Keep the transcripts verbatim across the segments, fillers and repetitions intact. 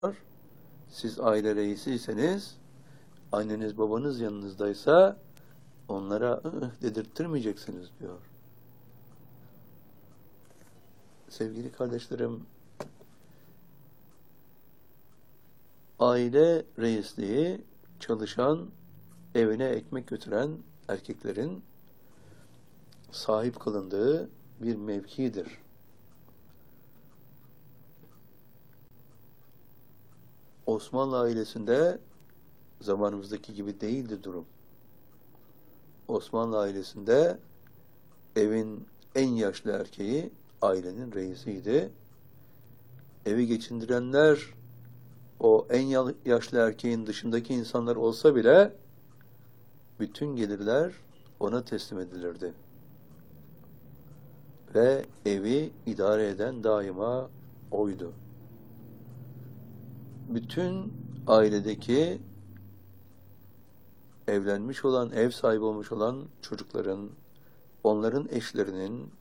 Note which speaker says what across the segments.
Speaker 1: Siz aile reisiyseniz, anneniz babanız yanınızdaysa onlara ıh dedirttirmeyeceksiniz diyor. Sevgili kardeşlerim, aile reisliği çalışan, evine ekmek götüren erkeklerin sahip kılındığı bir mevkidir. Osmanlı ailesinde zamanımızdaki gibi değildi durum. Osmanlı ailesinde evin en yaşlı erkeği ailenin reisiydi. Evi geçindirenler o en yaşlı erkeğin dışındaki insanlar olsa bile bütün gelirler ona teslim edilirdi. Ve evi idare eden daima oydu. Bütün ailedeki evlenmiş olan, ev sahibi olmuş olan çocukların, onların eşlerinin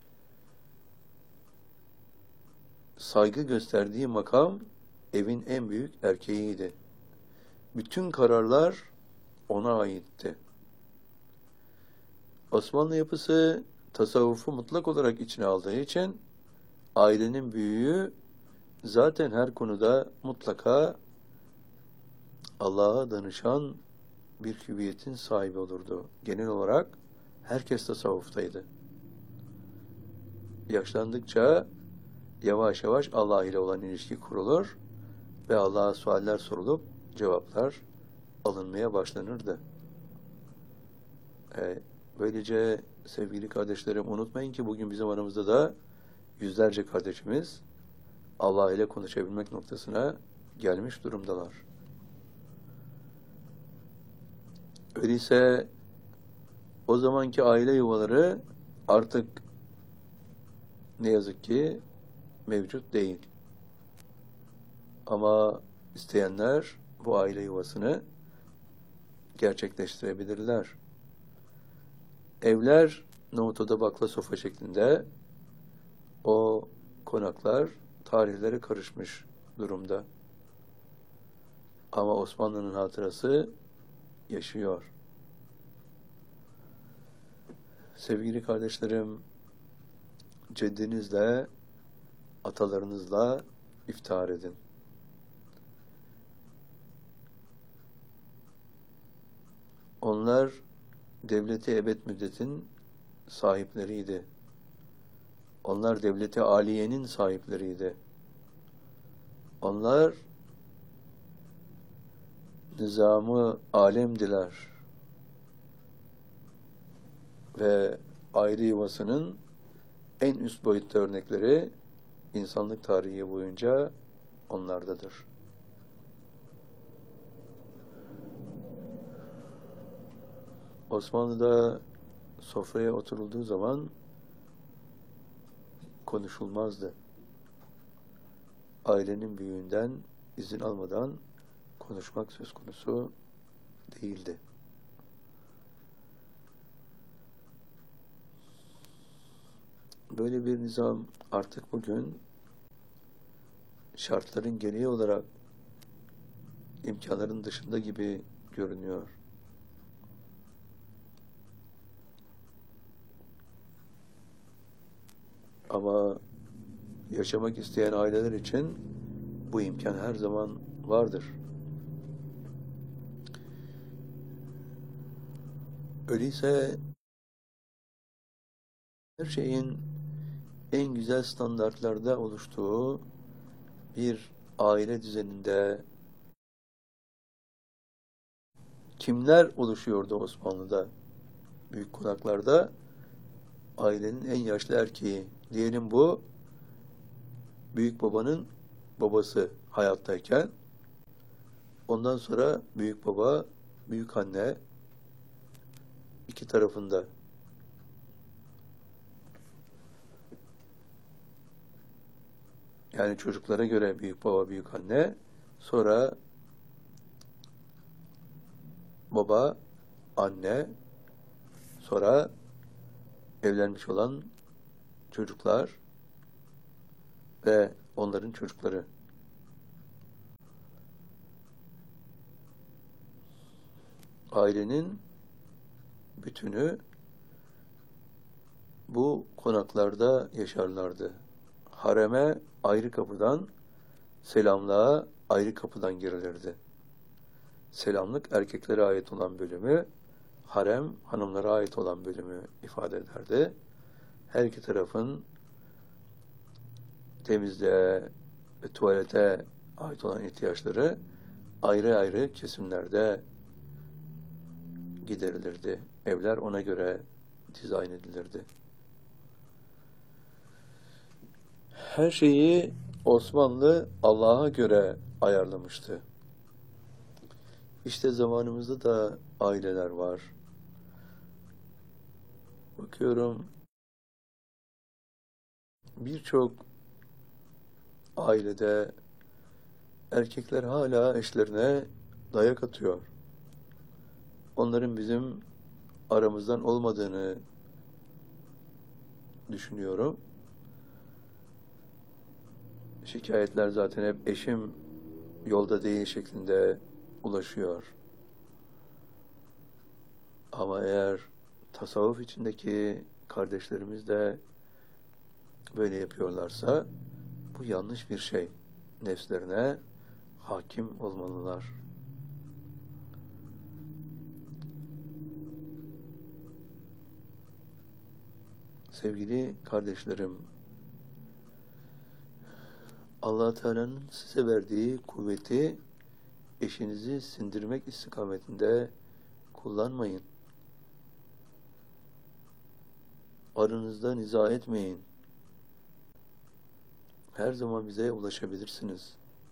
Speaker 1: saygı gösterdiği makam evin en büyük erkeğiydi. Bütün kararlar ona aitti. Osmanlı yapısı tasavvufu mutlak olarak içine aldığı için ailenin büyüğü zaten her konuda mutlaka Allah'a danışan bir hüviyetin sahibi olurdu. Genel olarak herkes tasavvuftaydı. Yaşlandıkça yavaş yavaş Allah ile olan ilişki kurulur ve Allah'a sualler sorulup cevaplar alınmaya başlanırdı. E, böylece sevgili kardeşlerim, unutmayın ki bugün bizim aramızda da yüzlerce kardeşimiz Allah ile konuşabilmek noktasına gelmiş durumdalar. Öyleyse o zamanki aile yuvaları artık ne yazık ki mevcut değil. Ama isteyenler bu aile yuvasını gerçekleştirebilirler. Evler nohutoda bakla sofa şeklinde, o konaklar tarihlere karışmış durumda. Ama Osmanlı'nın hatırası yaşıyor. Sevgili kardeşlerim, ceddinizle, atalarınızla iftihar edin. Onlar devleti ebed müddetin sahipleriydi. Onlar devleti aliyenin sahipleriydi. Onlar nizamı alemdiler. Ve aile yuvasının en üst boyutta örnekleri insanlık tarihi boyunca onlardadır. Osmanlı'da sofraya oturulduğu zaman konuşulmazdı. Ailenin büyüğünden izin almadan konuşmak söz konusu değildi. Böyle bir nizam artık bugün şartların gereği olarak imkanların dışında gibi görünüyor. Ama yaşamak isteyen aileler için bu imkan her zaman vardır. Öyleyse her şeyin en güzel standartlarda oluştuğu bir aile düzeninde kimler oluşuyordu Osmanlı'da? Büyük konaklarda ailenin en yaşlı erkeği, diyelim bu büyük babanın babası hayattayken, ondan sonra büyük baba, büyük anne, iki tarafında. Yani çocuklara göre büyük baba, büyük anne, sonra baba, anne, sonra evlenmiş olan çocuklar ve onların çocukları. ailenin bütünü bu konaklarda yaşarlardı. Hareme ayrı kapıdan, selamlığa ayrı kapıdan girilirdi. Selamlık erkeklere ait olan bölümü, harem hanımlara ait olan bölümü ifade ederdi. Her iki tarafın temizliğe ve tuvalete ait olan ihtiyaçları ayrı ayrı kesimlerde giderilirdi. Evler ona göre dizayn edilirdi. Her şeyi Osmanlı Allah'a göre ayarlamıştı. İşte zamanımızda da aileler var. Bakıyorum, birçok ailede erkekler hala eşlerine dayak atıyor. Onların bizim aramızdan olmadığını düşünüyorum. Şikayetler zaten hep eşim yolda değil şeklinde ulaşıyor. Ama eğer tasavvuf içindeki kardeşlerimiz de böyle yapıyorlarsa bu yanlış bir şey. Nefslerine hakim olmalılar. Sevgili kardeşlerim, Allah Teala'nın size verdiği kuvveti eşinizi sindirmek istikametinde kullanmayın. Aranızda niza etmeyin. Her zaman bize ulaşabilirsiniz.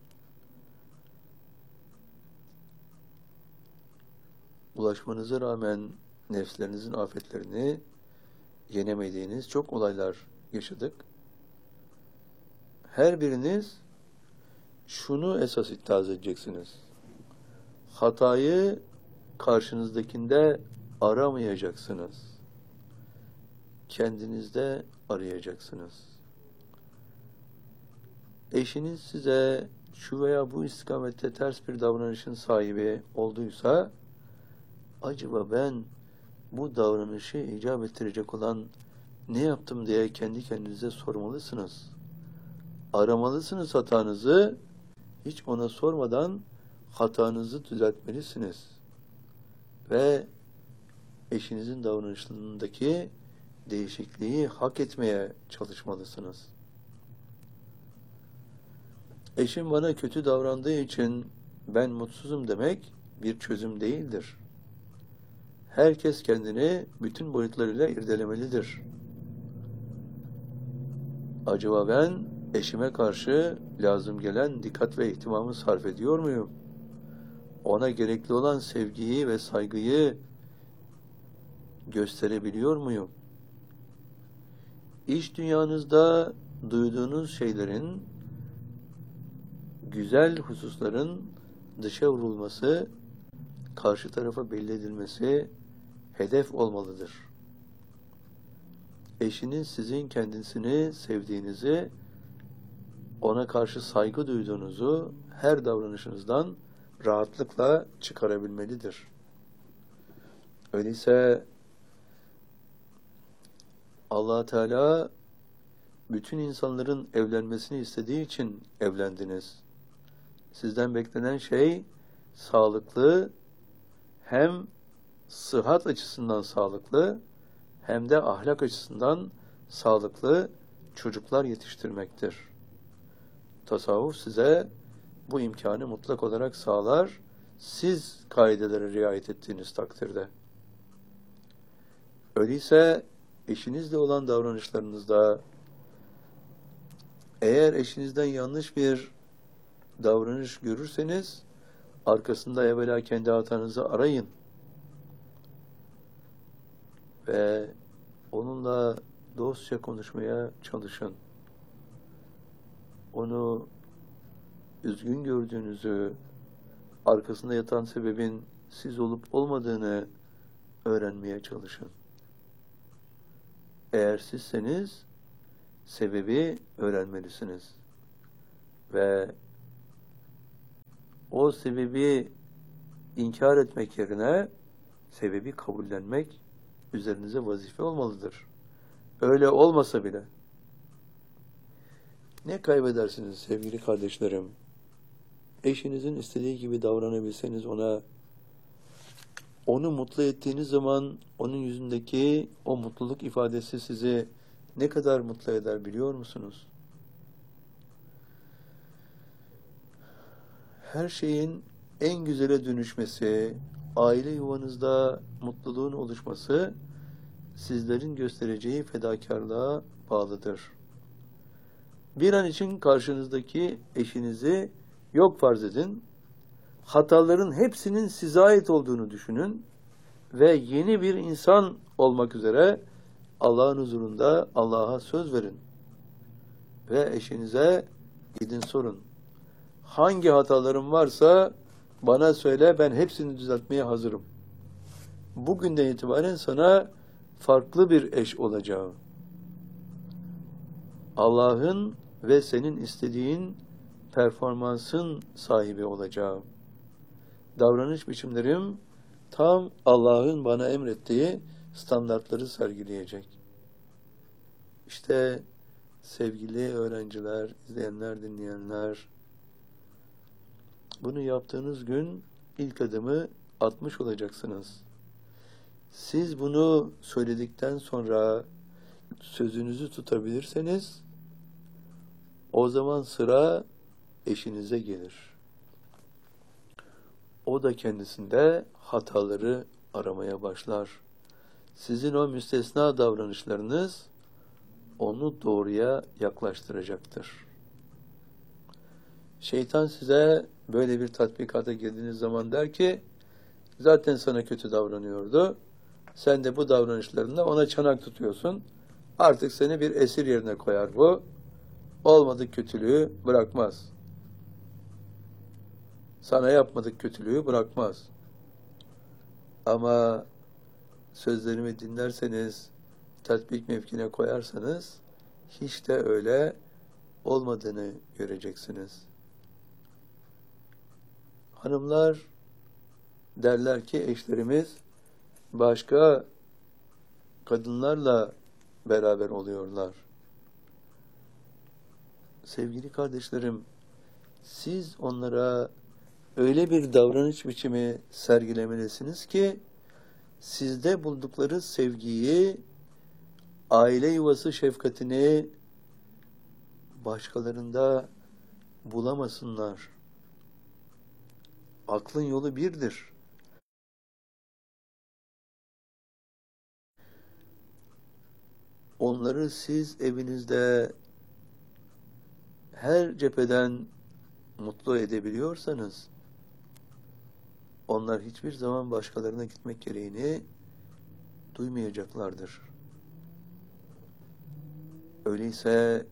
Speaker 1: Ulaşmanıza rağmen nefslerinizin afetlerini yenemediğiniz çok olaylar yaşadık. Her biriniz şunu esas iddiaz edeceksiniz. Hatayı karşınızdakinde aramayacaksınız. Kendinizde arayacaksınız. Eşiniz size şu veya bu istikamette ters bir davranışın sahibi olduysa, acaba ben bu davranışı icap ettirecek olan ne yaptım diye kendi kendinize sormalısınız. Aramalısınız hatanızı, hiç ona sormadan hatanızı düzeltmelisiniz. Ve eşinizin davranışlarındaki değişikliği hak etmeye çalışmalısınız. Eşim bana kötü davrandığı için ben mutsuzum demek bir çözüm değildir. Herkes kendini bütün boyutlarıyla irdelemelidir. Acaba ben eşime karşı lazım gelen dikkat ve ihtimamı sarf ediyor muyum? Ona gerekli olan sevgiyi ve saygıyı gösterebiliyor muyum? İş dünyanızda duyduğunuz şeylerin, güzel hususların dışa vurulması, karşı tarafa belli edilmesi hedef olmalıdır. Eşiniz sizin kendisini sevdiğinizi, ona karşı saygı duyduğunuzu her davranışınızdan rahatlıkla çıkarabilmelidir. Öyleyse Allah Teala bütün insanların evlenmesini istediği için evlendiniz. Sizden beklenen şey sağlıklı, hem sıhhat açısından sağlıklı hem de ahlak açısından sağlıklı çocuklar yetiştirmektir. Tasavvuf size bu imkanı mutlak olarak sağlar, siz kaidelere riayet ettiğiniz takdirde. Öyleyse eşinizle olan davranışlarınızda, eğer eşinizden yanlış bir davranış görürseniz, arkasında evvela kendi hatanızı arayın ve onunla dostça konuşmaya çalışın. Onu üzgün gördüğünüzü, arkasında yatan sebebin siz olup olmadığını öğrenmeye çalışın. Eğer sizseniz sebebi öğrenmelisiniz ve o sebebi inkar etmek yerine sebebi kabullenmek üzerinize vazife olmalıdır. Öyle olmasa bile ne kaybedersiniz sevgili kardeşlerim? Eşinizin istediği gibi davranabilseniz ona, onu mutlu ettiğiniz zaman onun yüzündeki o mutluluk ifadesi sizi ne kadar mutlu eder biliyor musunuz? Her şeyin en güzele dönüşmesi, aile yuvanızda mutluluğun oluşması sizlerin göstereceği fedakarlığa bağlıdır. Bir an için karşınızdaki eşinizi yok farz edin, hataların hepsinin size ait olduğunu düşünün ve yeni bir insan olmak üzere Allah'ın huzurunda Allah'a söz verin. Ve eşinize gidin sorun. Hangi hatalarım varsa bana söyle, ben hepsini düzeltmeye hazırım. Bugünden itibaren sana farklı bir eş olacağım. Allah'ın ve senin istediğin performansın sahibi olacağım. Davranış biçimlerim tam Allah'ın bana emrettiği standartları sergileyecek. İşte sevgili öğrenciler, izleyenler, dinleyenler, bunu yaptığınız gün ilk adımı atmış olacaksınız. Siz bunu söyledikten sonra sözünüzü tutabilirseniz o zaman sıra eşinize gelir. O da kendisinde hataları aramaya başlar. Sizin o müstesna davranışlarınız onu doğruya yaklaştıracaktır. Şeytan size böyle bir tatbikata girdiğiniz zaman der ki, zaten sana kötü davranıyordu. Sen de bu davranışlarında ona çanak tutuyorsun. Artık seni bir esir yerine koyar bu. Olmadık kötülüğü bırakmaz. Sana yapmadık kötülüğü bırakmaz. Ama sözlerimi dinlerseniz, tatbik mevkine koyarsanız, hiç de öyle olmadığını göreceksiniz. Hanımlar derler ki eşlerimiz başka kadınlarla beraber oluyorlar. Sevgili kardeşlerim, siz onlara öyle bir davranış biçimi sergilemelisiniz ki sizde buldukları sevgiyi, aile yuvası şefkatini başkalarında bulamasınlar. Aklın yolu birdir. Onları siz evinizde her cepheden mutlu edebiliyorsanız, onlar hiçbir zaman başkalarına gitmek gereğini duymayacaklardır. Öyleyse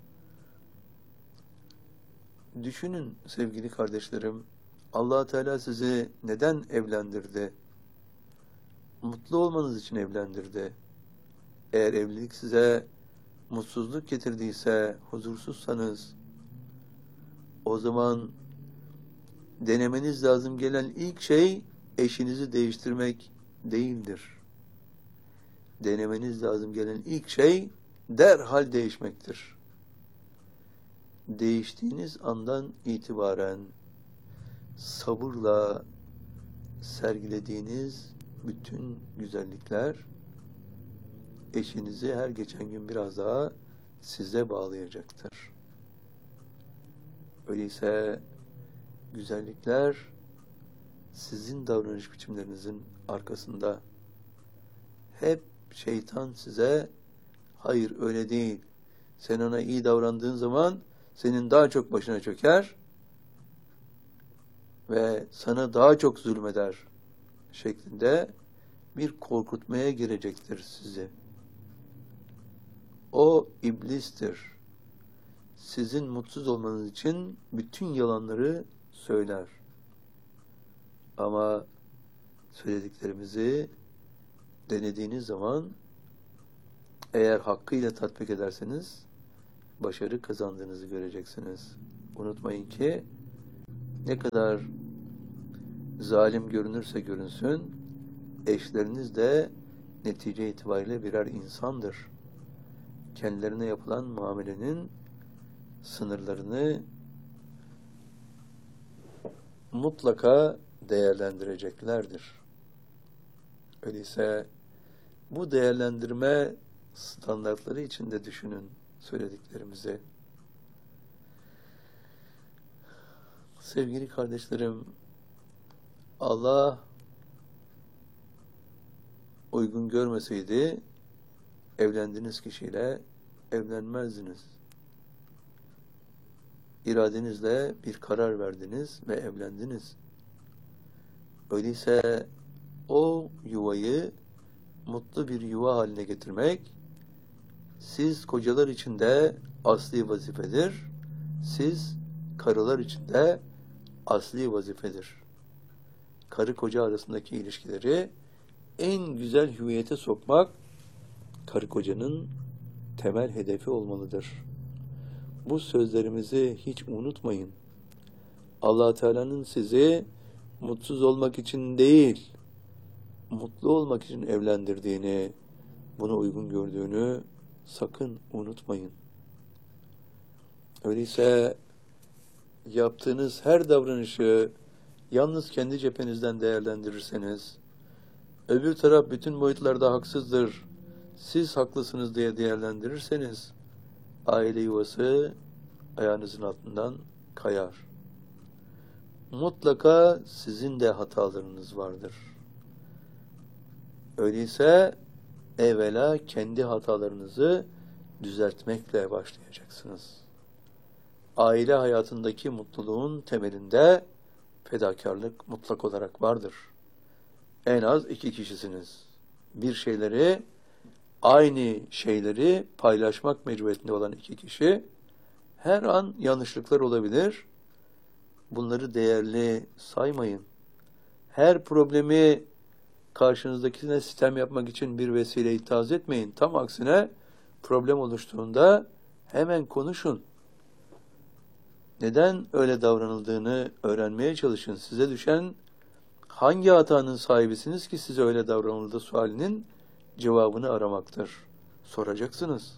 Speaker 1: düşünün sevgili kardeşlerim, Allah Teala sizi neden evlendirdi? Mutlu olmanız için evlendirdi. Eğer evlilik size mutsuzluk getirdiyse, huzursuzsanız, o zaman denemeniz lazım gelen ilk şey eşinizi değiştirmek değildir. Denemeniz lazım gelen ilk şey derhal değişmektir. Değiştiğiniz andan itibaren sabırla sergilediğiniz bütün güzellikler eşinizi her geçen gün biraz daha size bağlayacaktır. Öyleyse güzellikler sizin davranış biçimlerinizin arkasında. Hep şeytan size, hayır öyle değil, sen ona iyi davrandığın zaman senin daha çok başına çöker ve sana daha çok zulmeder şeklinde bir korkutmaya girecektir sizi. O iblistir. Sizin mutsuz olmanız için bütün yalanları söyler. Ama söylediklerimizi denediğiniz zaman, eğer hakkıyla tatbik ederseniz başarı kazandığınızı göreceksiniz. Unutmayın ki ne kadar zalim görünürse görünsün, eşleriniz de netice itibariyle birer insandır. Kendilerine yapılan muamelenin sınırlarını mutlaka değerlendireceklerdir. Öyleyse bu değerlendirme standartları içinde düşünün söylediklerimizi. Sevgili kardeşlerim, Allah uygun görmeseydi evlendiğiniz kişiyle evlenmezdiniz. İradenizle bir karar verdiniz ve evlendiniz. Öyleyse o yuvayı mutlu bir yuva haline getirmek siz kocalar için de asli vazifedir. Siz karılar için de asli vazifedir. Karı koca arasındaki ilişkileri en güzel hüviyete sokmak karı kocanın temel hedefi olmalıdır. Bu sözlerimizi hiç unutmayın. Allah Teala'nın sizi mutsuz olmak için değil, mutlu olmak için evlendirdiğini, bunu uygun gördüğünü sakın unutmayın. Öyleyse yaptığınız her davranışı yalnız kendi cephenizden değerlendirirseniz, öbür taraf bütün boyutlarda haksızdır, siz haklısınız diye değerlendirirseniz, aile yuvası ayağınızın altından kayar. Mutlaka sizin de hatalarınız vardır. Öyleyse evvela kendi hatalarınızı düzeltmekle başlayacaksınız. Aile hayatındaki mutluluğun temelinde fedakarlık mutlak olarak vardır. En az iki kişisiniz. Bir şeyleri, aynı şeyleri paylaşmak mecburiyetinde olan iki kişi, her an yanlışlıklar olabilir. Bunları değerli saymayın. Her problemi karşınızdakine sitem yapmak için bir vesile ithaz etmeyin. Tam aksine problem oluştuğunda hemen konuşun. Neden öyle davranıldığını öğrenmeye çalışın. Size düşen hangi hatanın sahibisiniz ki size öyle davranıldığı sualinin cevabını aramaktır. Soracaksınız.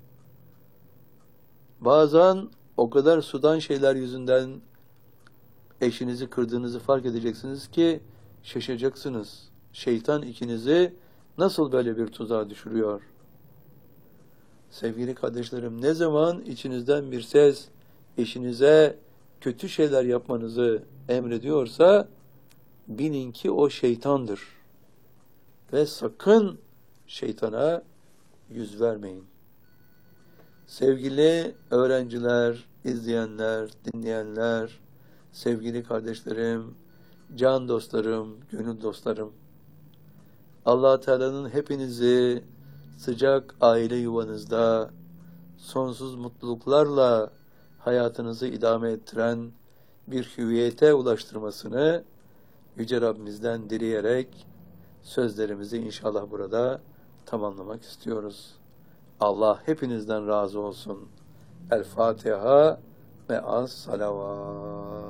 Speaker 1: Bazen o kadar sudan şeyler yüzünden eşinizi kırdığınızı fark edeceksiniz ki şaşacaksınız. Şeytan ikinizi nasıl böyle bir tuzağa düşürüyor? Sevgili kardeşlerim, ne zaman içinizden bir ses eşinize kötü şeyler yapmanızı emrediyorsa bilin ki o şeytandır. Ve sakın şeytana yüz vermeyin. Sevgili öğrenciler, izleyenler, dinleyenler, sevgili kardeşlerim, can dostlarım, gönül dostlarım, Allah Teala'nın hepinizi sıcak aile yuvanızda sonsuz mutluluklarla hayatınızı idame ettiren bir hüviyete ulaştırmasını Yüce Rabbimizden dileyerek sözlerimizi inşallah burada tamamlamak istiyoruz. Allah hepinizden razı olsun. El Fatiha ve as salavat.